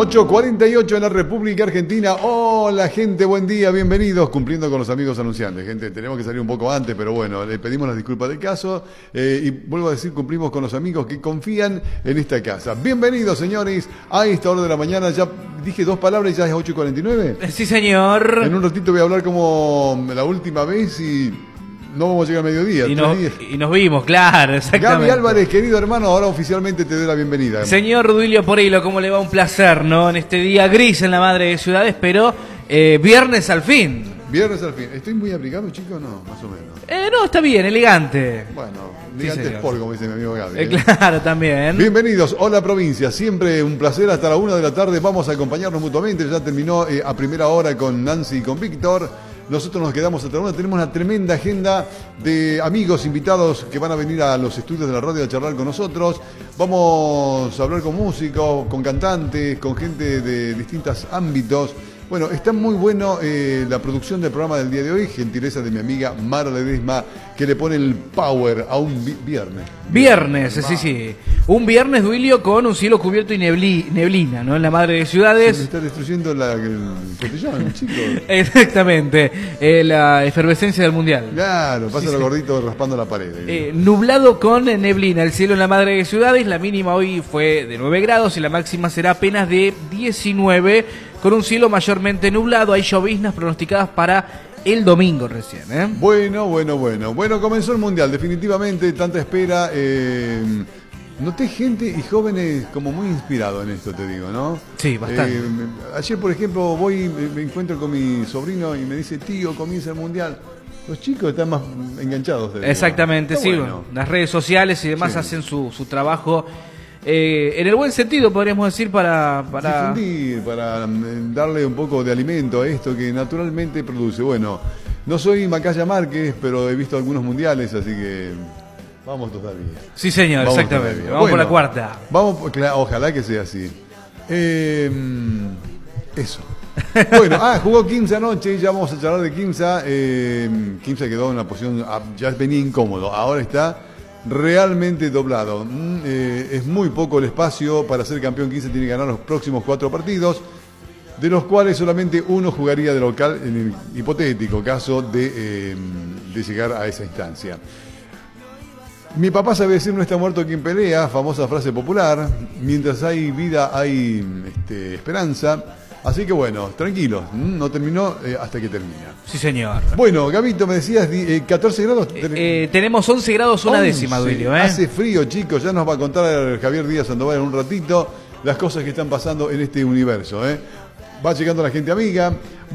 8:48 en la República Argentina. Hola gente, buen día, bienvenidos. Cumpliendo con los amigos anunciantes. Gente, tenemos que salir un poco antes, pero bueno, le pedimos las disculpas del caso. Y vuelvo a decir, cumplimos con los amigos que confían en esta casa. Bienvenidos, señores, a esta hora de la mañana. Ya dije dos palabras y ya es 8:49. Sí, señor. En un ratito voy a hablar como la última vez y no vamos a llegar al mediodía. Y nos vimos, claro, exactamente. Gaby Álvarez, querido hermano, ahora oficialmente te doy la bienvenida. Señor Duilio Porello, ¿cómo le va? Un placer, ¿no? En este día gris en la Madre de Ciudades, pero viernes al fin. Viernes al fin. ¿Estoy muy abrigado, chico? No, más o menos. No, está bien, elegante. Bueno, elegante sí, sport, como dice mi amigo Gaby. Claro, también. Bienvenidos, hola provincia, siempre un placer hasta la 1 de la tarde, vamos a acompañarnos mutuamente, ya terminó a primera hora con Nancy y con Víctor. Nosotros nos quedamos hasta la 1, tenemos una tremenda agenda de amigos invitados que van a venir a los estudios de la radio a charlar con nosotros. Vamos a hablar con músicos, con cantantes, con gente de distintos ámbitos. Bueno, está muy bueno la producción del programa del día de hoy, gentileza de mi amiga Mara Ledesma, que le pone el power a un viernes. Viernes, sí. Un viernes, Duilio, con un cielo cubierto y neblina, ¿no? En la Madre de Ciudades. Se me está destruyendo el cotillón, chicos. Exactamente, la efervescencia del Mundial. Claro, pasa lo gordito raspando la pared. Nublado con neblina, el cielo en la Madre de Ciudades. La mínima hoy fue de 9 grados y la máxima será apenas de 19, con un cielo mayormente nublado. Hay lloviznas pronosticadas para el domingo recién, ¿eh? Bueno, comenzó el Mundial, definitivamente, tanta espera. Noté gente y jóvenes como muy inspirados en esto, te digo, ¿no? Sí, bastante. Ayer, por ejemplo, me encuentro con mi sobrino y me dice, tío, comienza el Mundial. Los chicos están más enganchados. Exactamente, sí. Bueno. Las redes sociales y demás hacen su trabajo en el buen sentido, podríamos decir, para difundir, para darle un poco de alimento a esto que naturalmente produce. Bueno, no soy Macaya Márquez, pero he visto algunos mundiales, así que vamos todavía. Sí, señor, exactamente. Todavía. Vamos por la cuarta. Ojalá que sea así. Eso. Bueno, jugó Quimsa anoche, ya vamos a charlar de Quimsa. Quimsa quedó en una posición, ya venía incómodo, ahora está realmente doblado. Es muy poco el espacio para ser campeón. Quimsa tiene que ganar los próximos 4 partidos, de los cuales solamente uno jugaría de local en el hipotético caso de llegar a esa instancia. Mi papá sabe decir no está muerto quien pelea, famosa frase popular. Mientras hay vida hay esperanza. Así que bueno, tranquilos, no terminó hasta que termina. Sí, señor. Bueno, Gabito, me decías 14 grados. Tenemos 11 grados, una décima, Duilio. Hace frío, chicos, ya nos va a contar Javier Díaz Sandoval en un ratito las cosas que están pasando en este universo. Va llegando la gente amiga.